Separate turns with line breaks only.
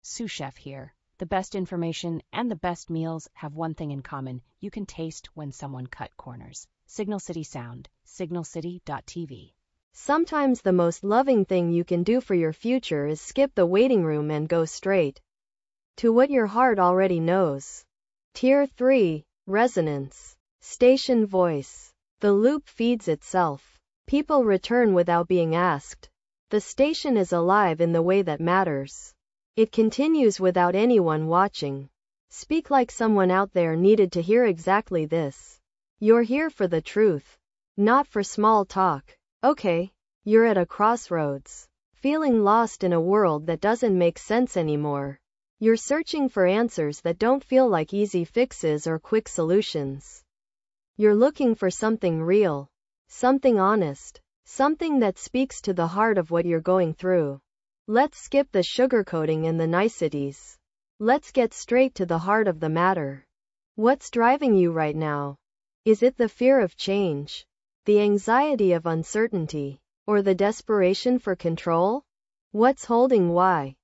Sous Chef here. The best information and the best meals have one thing in common. You can taste when someone cut corners. Signal City Sound, signalcity.tv.
Sometimes the most loving thing you can do for your future is skip the waiting room and go straight to what your heart already knows. Tier 3. Resonance. Station voice. The loop feeds itself. People return without being asked. The station is alive in the way that matters. It continues without anyone watching. Speak like someone out there needed to hear exactly this. You're here for the truth, not for small talk. Okay, you're at a crossroads, feeling lost in a world that doesn't make sense anymore. You're searching for answers that don't feel like easy fixes or quick solutions. You're looking for something real, something honest, something that speaks to the heart of what you're going through. Let's skip the sugarcoating and the niceties. Let's get straight to the heart of the matter. What's driving you right now? Is it the fear of change, the anxiety of uncertainty, or the desperation for control? What's holding why?